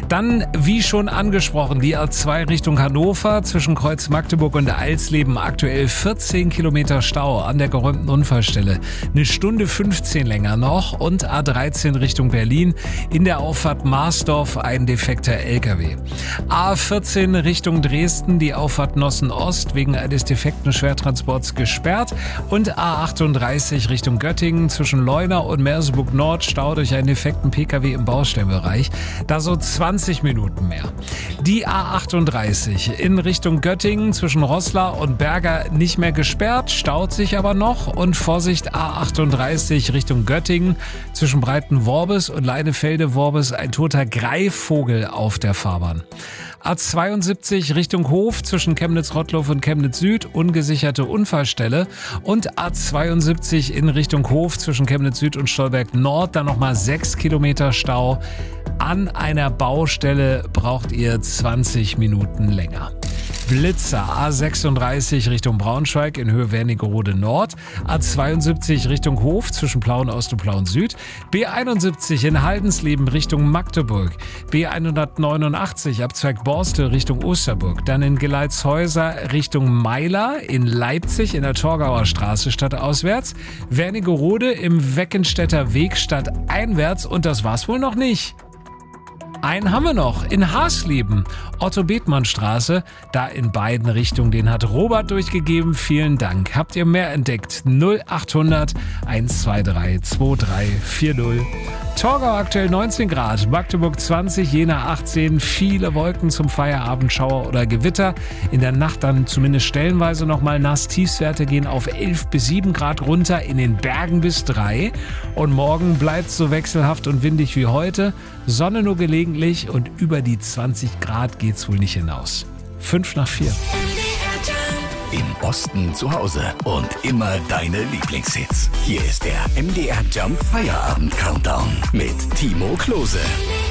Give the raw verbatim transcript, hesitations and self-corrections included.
Dann, wie schon angesprochen, die A zwei Richtung Hannover zwischen Kreuz Magdeburg und Alsleben. Aktuell vierzehn Kilometer Stau an der geräumten Unfallstelle. Eine Stunde fünfzehn länger noch. Und A dreizehn Richtung Berlin. In der Auffahrt Marsdorf ein defekter L K W. A vierzehn Richtung Dresden, die Auffahrt Nossen Ost wegen eines defekten Schwertransports gesperrt. Und A achtunddreißig Richtung Göttingen zwischen Leuna und Merseburg Nord Stau durch einen defekten P K W im Baustellenbereich. Da so zwanzig Minuten mehr. Die A achtunddreißig in Richtung Göttingen zwischen Roßla und Berger nicht mehr gesperrt, staut sich aber noch. Und Vorsicht, A achtunddreißig Richtung Göttingen zwischen Breitenworbis und Leinefelde-Worbis ein toter Greifvogel auf der Fahrbahn. A zweiundsiebzig Richtung Hof zwischen Chemnitz-Rottloff und Chemnitz Süd, ungesicherte Unfallstelle. Und A zweiundsiebzig in Richtung Hof zwischen Chemnitz Süd und Stolberg Nord, dann nochmal sechs Kilometer Stau. An einer Baustelle braucht ihr zwanzig Minuten länger. Blitzer, A sechsunddreißig Richtung Braunschweig in Höhe Wernigerode Nord, A zweiundsiebzig Richtung Hof zwischen Plauen Ost und Plauen Süd, B einundsiebzig in Haldensleben Richtung Magdeburg, B hundertneunundachtzig Abzweig Borstel Richtung Osterburg, dann in Geleitshäuser Richtung Meiler, in Leipzig in der Torgauer Straße stadtauswärts, Wernigerode im Weckenstädter Weg stadteinwärts und das war's wohl noch nicht. Einen haben wir noch, in Hasleben, Otto-Bethmann-Straße, da in beiden Richtungen, den hat Robert durchgegeben, vielen Dank. Habt ihr mehr entdeckt? null achthundert eins zwei drei zwei drei vier null. Torgau aktuell neunzehn Grad, Magdeburg zwanzig, Jena achtzehn, viele Wolken zum Feierabend, Schauer oder Gewitter. In der Nacht dann zumindest stellenweise nochmal nass. Tiefstwerte gehen auf elf bis sieben Grad runter, in den Bergen bis drei. Und morgen bleibt es so wechselhaft und windig wie heute. Sonne nur gelegentlich und über die zwanzig Grad geht's wohl nicht hinaus. fünf nach vier. Im Osten zu Hause und immer deine Lieblingshits. Hier ist der M D R Jump Feierabend Countdown mit Timo Klose.